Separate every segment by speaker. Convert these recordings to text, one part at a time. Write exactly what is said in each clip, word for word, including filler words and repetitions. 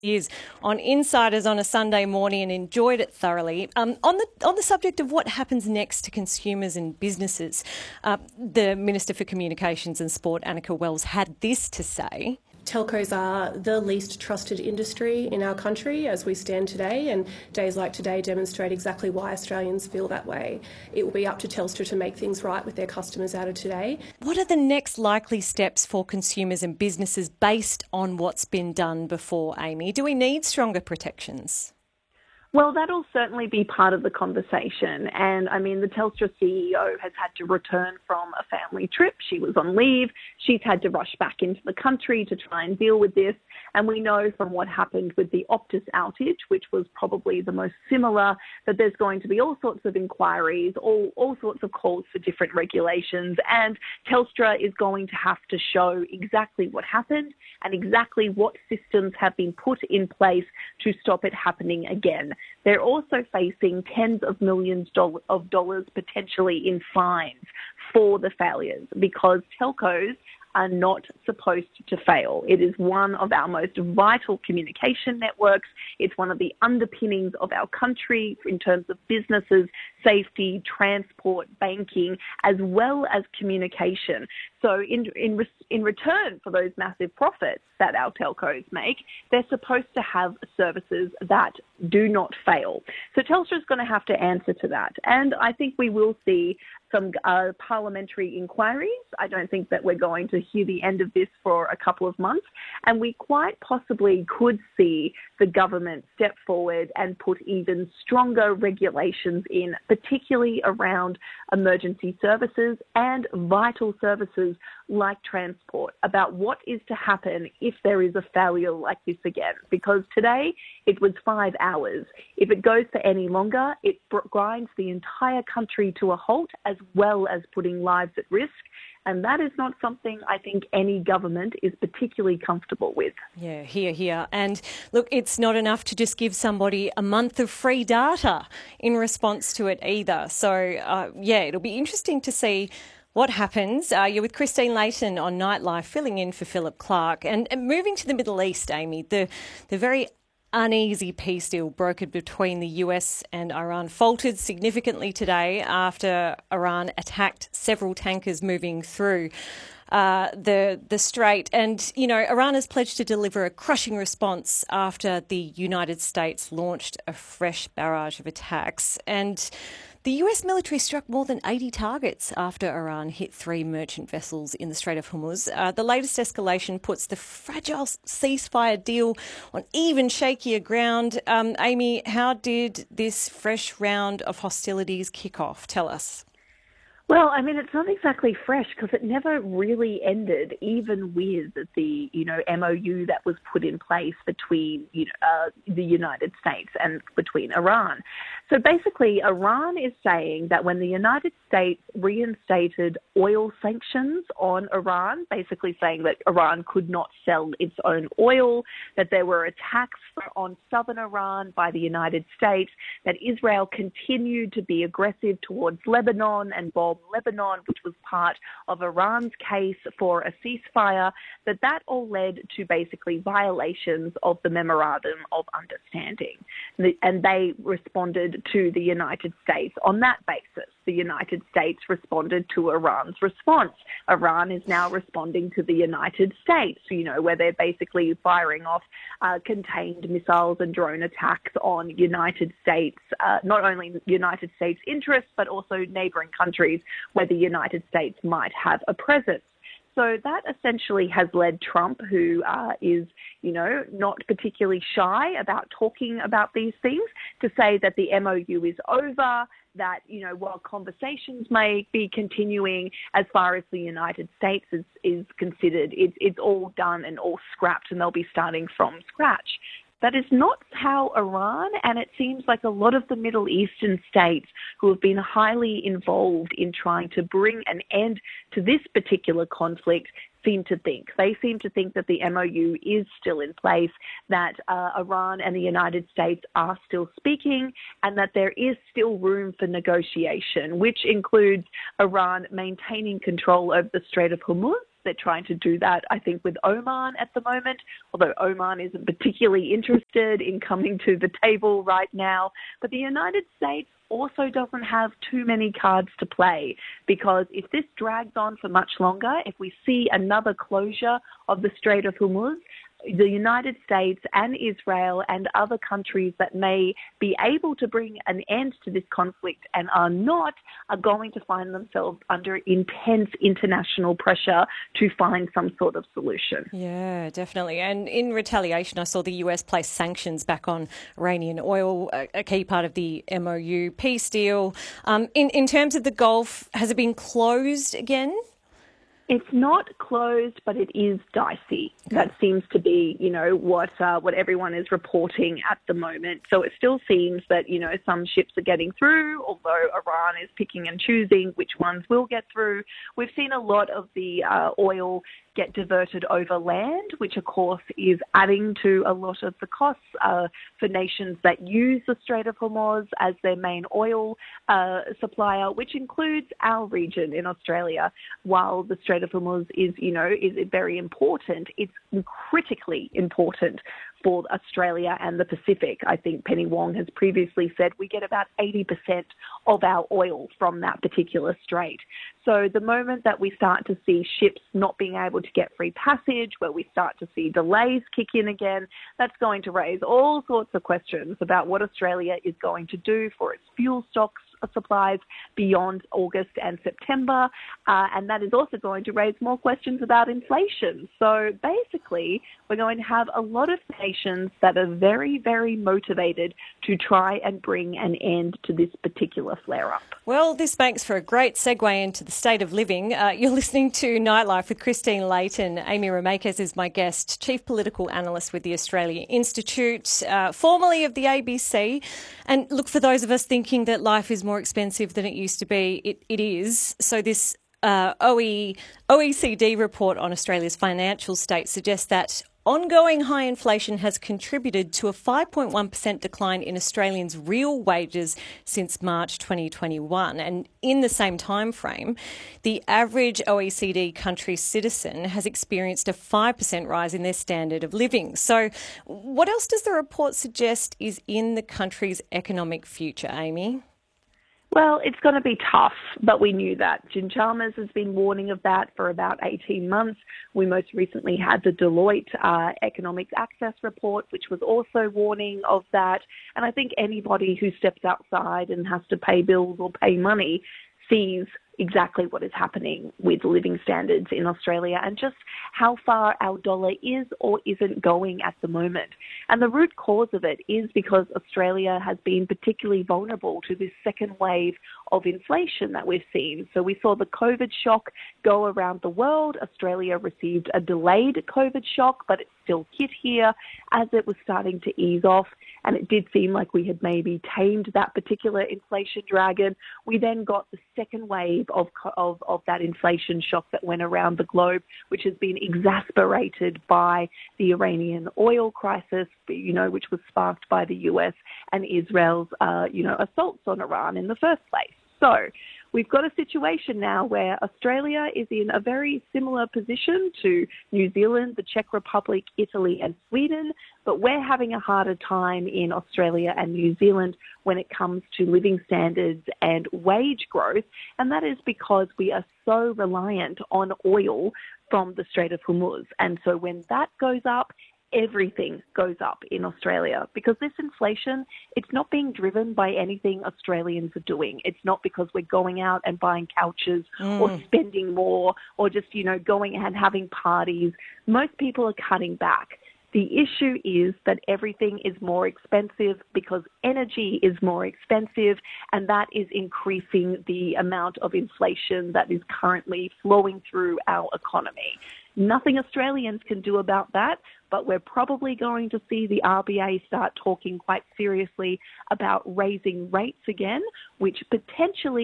Speaker 1: Is on Insiders on a Sunday morning and enjoyed it thoroughly. Um, on the on the subject of what happens next to consumers and businesses, uh, the Minister for Communications and Sport, Annika Wells, had this to say.
Speaker 2: Telcos are the least trusted industry in our country as we stand today, and days like today demonstrate exactly why Australians feel that way. It will be up to Telstra to make things right with their customers out of today.
Speaker 1: What are the next likely steps for consumers and businesses based on what's been done before, Amy? Do we need stronger protections?
Speaker 3: Well, that'll certainly be part of the conversation. And I mean, the Telstra C E O has had to return from a family trip. She was on leave. She's had to rush back into the country to try and deal with this. And we know from what happened with the Optus outage, which was probably the most similar, that there's going to be all sorts of inquiries, all, all sorts of calls for different regulations. And Telstra is going to have to show exactly what happened and exactly what systems have been put in place to stop it happening again. They're also facing tens of millions of dollars potentially in fines for the failures because telcos are not supposed to fail. It is one of our most vital communication networks. It's one of the underpinnings of our country in terms of businesses, safety, transport, banking, as well as communication. So in, in, in return for those massive profits that our telcos make, they're supposed to have services that do not fail. So Telstra is going to have to answer to that. And I think we will see some uh, parliamentary inquiries. I don't think that we're going to hear the end of this for a couple of months. And we quite possibly could see the government step forward and put even stronger regulations in, particularly around emergency services and vital services like transport, about what is to happen if there is a failure like this again. Because today it was five hours. If it goes for any longer, it grinds the entire country to a halt, as well as putting lives at risk. And that is not something I think any government is particularly comfortable with.
Speaker 1: Yeah, here, here. And look, it's not enough to just give somebody a month of free data in response to it either. So, uh, yeah, it'll be interesting to see what happens. Uh, you're with Christine Layton on Nightlife, filling in for Philip Clark. And, and moving to the Middle East, Amy, the, the very uneasy peace deal brokered between the U S and Iran faltered significantly today after Iran attacked several tankers moving through uh, the the strait. And, you know, Iran has pledged to deliver a crushing response after the United States launched a fresh barrage of attacks. And the U S military struck more than eighty targets after Iran hit three merchant vessels in the Strait of Hormuz. Uh, the latest escalation puts the fragile ceasefire deal on even shakier ground. Um, Amy, how did this fresh round of hostilities kick off? Tell us.
Speaker 3: Well, I mean, it's not exactly fresh because it never really ended, even with the, you know, M O U that was put in place between, you know, uh, the United States and between Iran. So basically, Iran is saying that when the United States reinstated oil sanctions on Iran, basically saying that Iran could not sell its own oil, that there were attacks on southern Iran by the United States, that Israel continued to be aggressive towards Lebanon and bomb Lebanon, which was part of Iran's case for a ceasefire, that that all led to basically violations of the Memorandum of Understanding. And they responded to the United States on that basis. The United States responded to Iran's response. Iran is now responding to the United States, you know, where they're basically firing off uh, contained missiles and drone attacks on United States, uh, not only United States interests, but also neighbouring countries where the United States might have a presence. So that essentially has led Trump, who uh, is, you know, not particularly shy about talking about these things, to say that the M O U is over, that, you know, while conversations may be continuing as far as the United States is, is considered, it's, it's all done and all scrapped and they'll be starting from scratch. That is not how Iran, and it seems like a lot of the Middle Eastern states who have been highly involved in trying to bring an end to this particular conflict seem to think. They seem to think that the M O U is still in place, that uh, Iran and the United States are still speaking, and that there is still room for negotiation, which includes Iran maintaining control over the Strait of Hormuz, They're trying to do that, I think, with Oman at the moment, although Oman isn't particularly interested in coming to the table right now. But the United States also doesn't have too many cards to play, because if this drags on for much longer, if we see another closure of the Strait of Hormuz, the United States and Israel and other countries that may be able to bring an end to this conflict and are not, are going to find themselves under intense international pressure to find some sort of solution.
Speaker 1: Yeah, definitely. And in retaliation, I saw the U S place sanctions back on Iranian oil, a, a key part of the M O U peace deal. Um, in, in terms of the Gulf, has it been closed again?
Speaker 3: It's not closed, but it is dicey. Okay. That seems to be, you know, what uh, what everyone is reporting at the moment. So it still seems that, you know, some ships are getting through, although Iran is picking and choosing which ones will get through. We've seen a lot of the uh, oil get diverted over land, which of course is adding to a lot of the costs uh, for nations that use the Strait of Hormuz as their main oil uh, supplier, which includes our region in Australia. While the Strait of Hormuz is, you know, is very important, it's critically important for Australia and the Pacific. I think Penny Wong has previously said we get about eighty percent of our oil from that particular strait. So the moment that we start to see ships not being able to get free passage, where we start to see delays kick in again, that's going to raise all sorts of questions about what Australia is going to do for its fuel stocks supplies beyond August and September, uh, and that is also going to raise more questions about inflation. So basically, we're going to have a lot of nations that are very, very motivated to try and bring an end to this particular flare-up.
Speaker 1: Well, this makes for a great segue into the state of living. Uh, you're listening to Nightlife with Christine Layton. Amy Ramakes is my guest, Chief Political Analyst with the Australia Institute, uh, formerly of the A B C. And look, for those of us thinking that life is more expensive than it used to be, it, it is. So this uh, O E, O E C D report on Australia's financial state suggests that ongoing high inflation has contributed to a five point one percent decline in Australians' real wages since March twenty twenty-one. And in the same time frame, the average O E C D country citizen has experienced a five percent rise in their standard of living. So what else does the report suggest is in the country's economic future, Amy?
Speaker 3: Well, it's going to be tough, but we knew that. Jim Chalmers has been warning of that for about eighteen months. We most recently had the Deloitte uh, Economics Access report, which was also warning of that. And I think anybody who steps outside and has to pay bills or pay money sees exactly what is happening with living standards in Australia and just how far our dollar is or isn't going at the moment. And the root cause of it is because Australia has been particularly vulnerable to this second wave of inflation that we've seen. So we saw the COVID shock go around the world. Australia received a delayed COVID shock, but it still hit here as it was starting to ease off. And it did seem like we had maybe tamed that particular inflation dragon. We then got the second wave of, of, of that inflation shock that went around the globe, which has been exasperated by the Iranian oil crisis, you know, which was sparked by the U S and Israel's, uh, you know, assaults on Iran in the first place. So we've got a situation now where Australia is in a very similar position to New Zealand, the Czech Republic, Italy and Sweden, but we're having a harder time in Australia and New Zealand when it comes to living standards and wage growth, and that is because we are so reliant on oil from the Strait of Hormuz. And so when that goes up, everything goes up in Australia, because this inflation, it's not being driven by anything Australians are doing. It's not because we're going out and buying couches mm. or spending more or just, you know, going and having parties. Most people are cutting back. The issue is that everything is more expensive because energy is more expensive, and that is increasing the amount of inflation that is currently flowing through our economy. Nothing Australians can do about that, but we're probably going to see the R B A start talking quite seriously about raising rates again, which potentially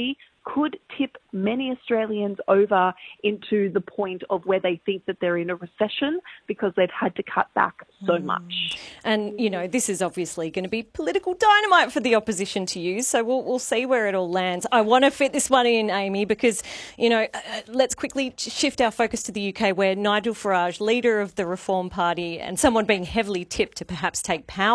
Speaker 3: could tip many Australians over into the point of where they think that they're in a recession because they've had to cut back so mm. much.
Speaker 1: And, you know, this is obviously going to be political dynamite for the opposition to use, so we'll, we'll see where it all lands. I want to fit this one in, Amy, because, you know, uh, let's quickly shift our focus to the U K, where Nigel Farage, leader of the Reform Party and someone being heavily tipped to perhaps take power